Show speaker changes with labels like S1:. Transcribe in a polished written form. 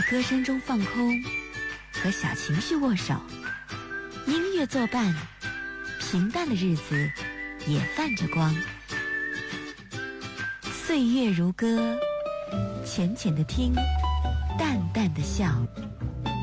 S1: 歌声中放空，和小情绪握手，音乐作伴，平淡的日子也泛着光。岁月如歌，浅浅的听，淡淡的笑。